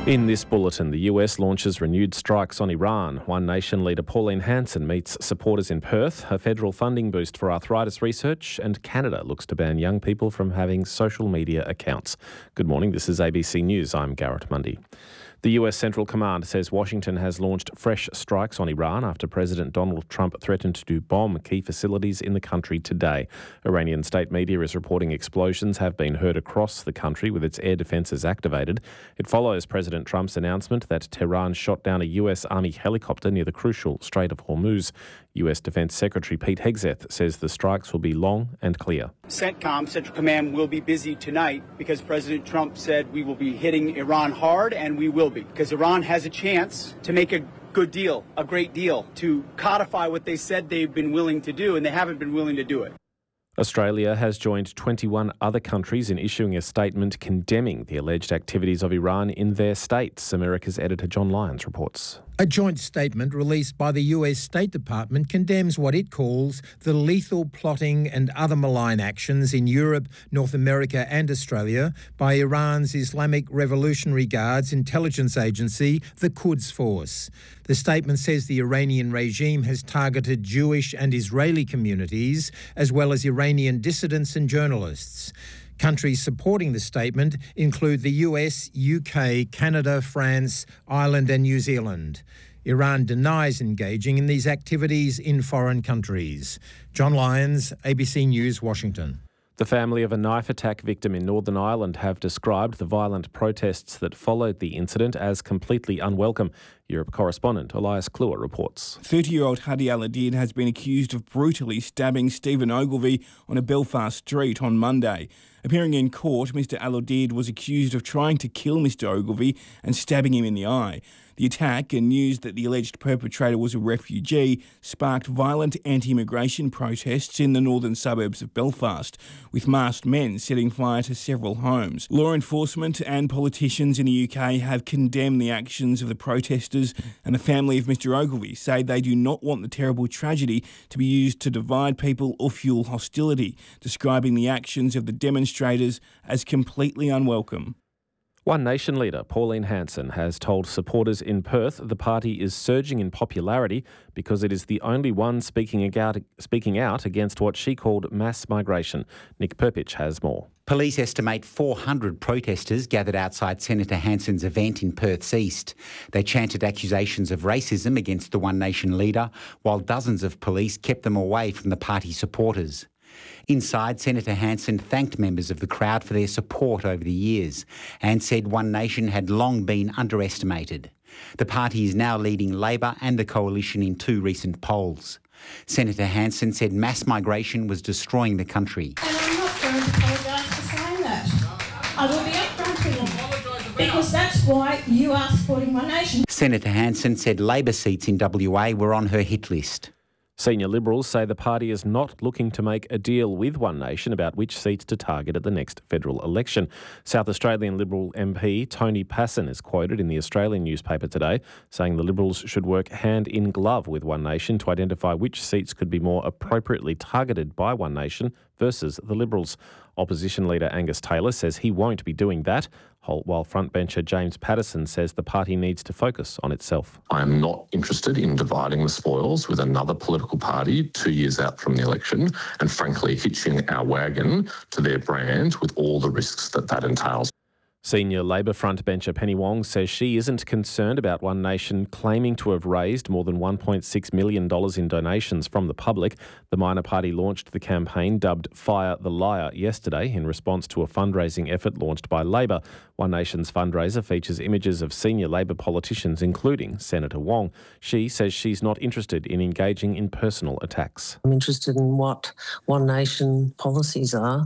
In this bulletin, the US launches renewed strikes on Iran. One Nation leader Pauline Hanson meets supporters in Perth, a federal funding boost for arthritis research, and Canada looks to ban young people from having social media accounts. Good morning, this is ABC News. I'm Garrett Mundy. The US Central Command says Washington has launched fresh strikes on Iran after President Donald Trump threatened to bomb key facilities in the country today. Iranian state media is reporting explosions have been heard across the country with its air defences activated. It follows President Trump's announcement that Tehran shot down a US Army helicopter near the crucial Strait of Hormuz. US Defence Secretary Pete Hegseth says the strikes will be long and clear. CENTCOM, Central Command, will be busy tonight because President Trump said we will be hitting Iran hard, and we will be, because Iran has a chance to make a good deal, a great deal, to codify what they said they've been willing to do, and they haven't been willing to do it. Australia has joined 21 other countries in issuing a statement condemning the alleged activities of Iran in their states. America's editor John Lyons reports. A joint statement released by the US State Department condemns what it calls the lethal plotting and other malign actions in Europe, North America and Australia by Iran's Islamic Revolutionary Guards intelligence agency, the Quds Force. The statement says the Iranian regime has targeted Jewish and Israeli communities, as well as Iranian dissidents and journalists. Countries supporting the statement include the US, UK, Canada, France, Ireland and New Zealand. Iran denies engaging in these activities in foreign countries. John Lyons, ABC News, Washington. The family of a knife attack victim in Northern Ireland have described the violent protests that followed the incident as completely unwelcome. Europe correspondent Elias Kluwer reports. 30-year-old Hadi Al-Adid has been accused of brutally stabbing Stephen Ogilvie on a Belfast street on Monday. Appearing in court, Mr Al-Adid was accused of trying to kill Mr Ogilvie and stabbing him in the eye. The attack and news that the alleged perpetrator was a refugee sparked violent anti-immigration protests in the northern suburbs of Belfast, with masked men setting fire to several homes. Law enforcement and politicians in the UK have condemned the actions of the protesters, and the family of Mr Ogilvie say they do not want the terrible tragedy to be used to divide people or fuel hostility, describing the actions of the demonstrators as completely unwelcome. One Nation leader Pauline Hanson has told supporters in Perth the party is surging in popularity because it is the only one speaking out against what she called mass migration. Nick Perpich has more. Police estimate 400 protesters gathered outside Senator Hanson's event in Perth's east. They chanted accusations of racism against the One Nation leader, while dozens of police kept them away from the party supporters. Inside, Senator Hanson thanked members of the crowd for their support over the years and said One Nation had long been underestimated. The party is now leading Labor and the Coalition in 2 recent polls. Senator Hanson said mass migration was destroying the country. And I'm not going to apologise for saying that. I will be upfront with you, because that's why you are supporting One Nation. Senator Hanson said Labor seats in WA were on her hit list. Senior Liberals say the party is not looking to make a deal with One Nation about which seats to target at the next federal election. South Australian Liberal MP Tony Passon is quoted in the Australian newspaper today saying the Liberals should work hand in glove with One Nation to identify which seats could be more appropriately targeted by One Nation versus the Liberals. Opposition leader Angus Taylor says he won't be doing that, while frontbencher James Patterson says the party needs to focus on itself. I am not interested in dividing the spoils with another political party 2 years out from the election and frankly hitching our wagon to their brand with all the risks that that entails. Senior Labor frontbencher Penny Wong says she isn't concerned about One Nation claiming to have raised more than $1.6 million in donations from the public. The minor party launched the campaign dubbed Fire the Liar yesterday in response to a fundraising effort launched by Labor. One Nation's fundraiser features images of senior Labor politicians, including Senator Wong. She says she's not interested in engaging in personal attacks. I'm interested in what One Nation policies are.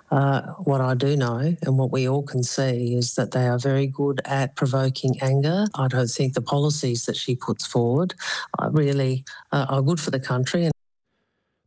What I do know and what we all can see is that they are very good at provoking anger. I don't think the policies that she puts forward really are good for the country.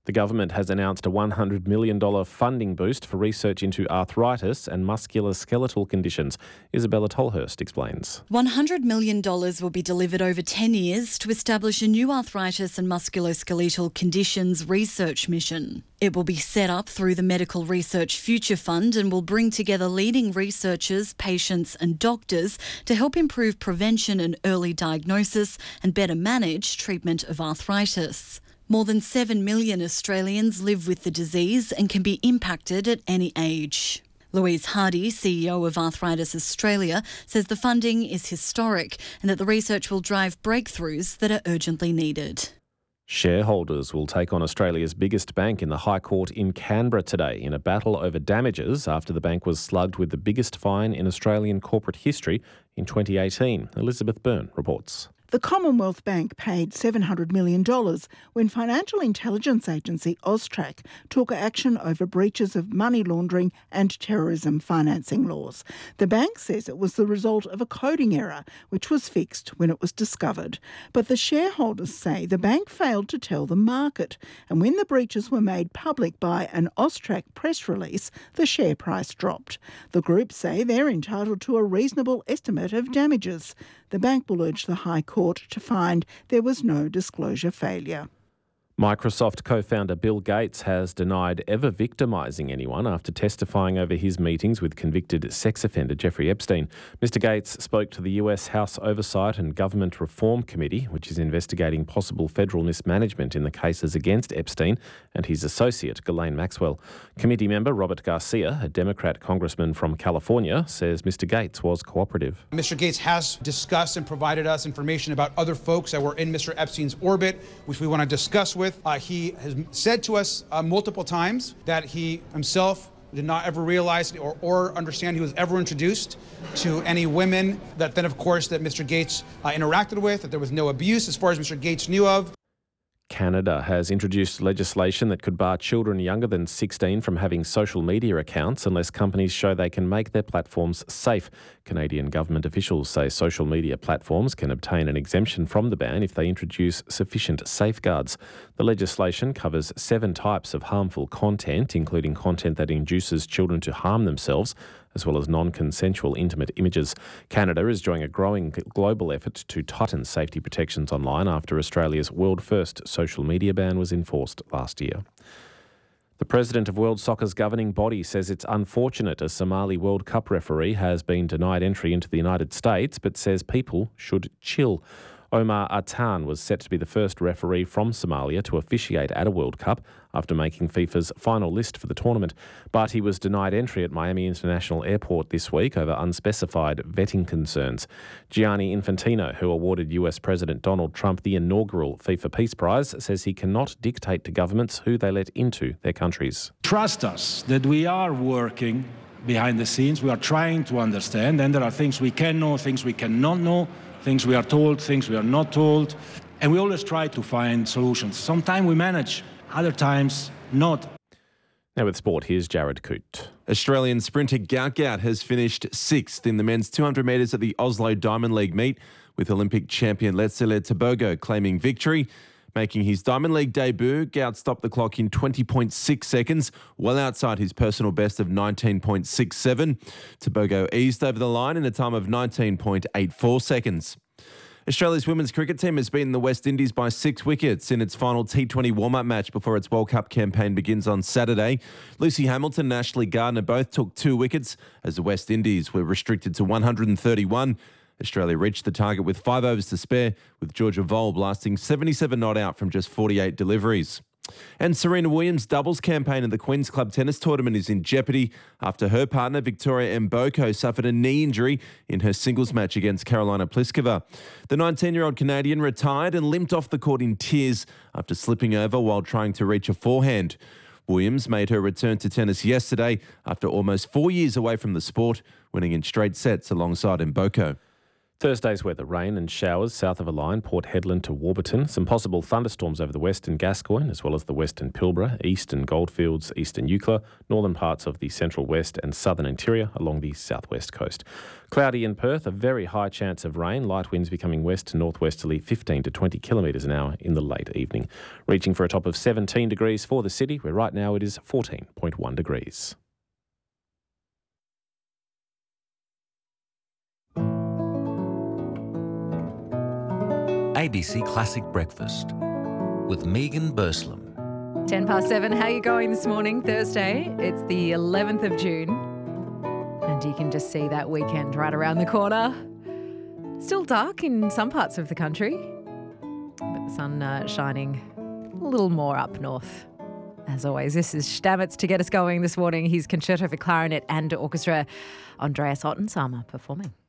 The government has announced a $100 million funding boost for research into arthritis and musculoskeletal conditions. Isabella Tolhurst explains. $100 million will be delivered over 10 years to establish a new arthritis and musculoskeletal conditions research mission. It will be set up through the Medical Research Future Fund and will bring together leading researchers, patients and doctors to help improve prevention and early diagnosis and better manage treatment of arthritis. More than 7 million Australians live with the disease and can be impacted at any age. Louise Hardy, CEO of Arthritis Australia, says the funding is historic and that the research will drive breakthroughs that are urgently needed. Shareholders will take on Australia's biggest bank in the High Court in Canberra today in a battle over damages after the bank was slugged with the biggest fine in Australian corporate history in 2018. Elizabeth Byrne reports. The Commonwealth Bank paid $700 million when financial intelligence agency AUSTRAC took action over breaches of money laundering and terrorism financing laws. The bank says it was the result of a coding error, which was fixed when it was discovered. But the shareholders say the bank failed to tell the market, and when the breaches were made public by an AUSTRAC press release, the share price dropped. The group say they're entitled to a reasonable estimate of damages. The bank will urge the High Court to find there was no disclosure failure. Microsoft co-founder Bill Gates has denied ever victimising anyone after testifying over his meetings with convicted sex offender Jeffrey Epstein. Mr. Gates spoke to the US House Oversight and Government Reform Committee, which is investigating possible federal mismanagement in the cases against Epstein and his associate, Ghislaine Maxwell. Committee member Robert Garcia, a Democrat congressman from California, says Mr. Gates was cooperative. Mr. Gates has discussed and provided us information about other folks that were in Mr. Epstein's orbit, which we want to discuss with. He has said to us multiple times that he himself did not ever realize or understand he was ever introduced to any women that then, of course, that Mr. Gates interacted with, that there was no abuse as far as Mr. Gates knew of. Canada has introduced legislation that could bar children younger than 16 from having social media accounts unless companies show they can make their platforms safe. Canadian government officials say social media platforms can obtain an exemption from the ban if they introduce sufficient safeguards. The legislation covers 7 types of harmful content, including content that induces children to harm themselves, as well as non-consensual intimate images. Canada is joining a growing global effort to tighten safety protections online after Australia's world-first social media ban was enforced last year. The president of World Soccer's governing body says it's unfortunate a Somali World Cup referee has been denied entry into the United States, but says people should chill. Omar Atan was set to be the first referee from Somalia to officiate at a World Cup after making FIFA's final list for the tournament. But he was denied entry at Miami International Airport this week over unspecified vetting concerns. Gianni Infantino, who awarded US President Donald Trump the inaugural FIFA Peace Prize, says he cannot dictate to governments who they let into their countries. Trust us that we are working behind the scenes. We are trying to understand, and there are things we can know, things we cannot know, things we are told, things we are not told, and we always try to find solutions. Sometimes we manage, other times not. Now with sport, here's Jared Coote. Australian sprinter Gout Gout has finished 6th in the men's 200 metres at the Oslo Diamond League meet, with Olympic champion Letsile Tebogo claiming victory. Making his Diamond League debut, Gout stopped the clock in 20.6 seconds, well outside his personal best of 19.67. Tebogo eased over the line in a time of 19.84 seconds. Australia's women's cricket team has beaten the West Indies by 6 wickets in its final T20 warm-up match before its World Cup campaign begins on Saturday. Lucy Hamilton and Ashley Gardner both took 2 wickets as the West Indies were restricted to 131. Australia reached the target with 5 overs to spare, with Georgia Vole blasting 77 not out from just 48 deliveries. And Serena Williams' doubles campaign at the Queen's Club Tennis Tournament is in jeopardy after her partner Victoria Mboko suffered a knee injury in her singles match against Karolina Pliskova. The 19-year-old Canadian retired and limped off the court in tears after slipping over while trying to reach a forehand. Williams made her return to tennis yesterday after almost 4 years away from the sport, winning in straight sets alongside Mboko. Thursday's weather: rain and showers south of a line, Port Hedland to Warburton. Some possible thunderstorms over the western Gascoyne, as well as the western Pilbara, eastern Goldfields, eastern Eucla, northern parts of the central west and southern interior along the southwest coast. Cloudy in Perth, a very high chance of rain. Light winds becoming west to northwesterly 15 to 20 kilometres an hour in the late evening. Reaching for a top of 17 degrees for the city, where right now it is 14.1 degrees. ABC Classic Breakfast with Megan Burslem. 7:10. How are you going this morning? Thursday. It's the 11th of June. And you can just see that weekend right around the corner. Still dark in some parts of the country, but the sun shining a little more up north. As always, this is Stamets to get us going this morning. He's concerto for clarinet and orchestra. Andreas Ottenshammer performing.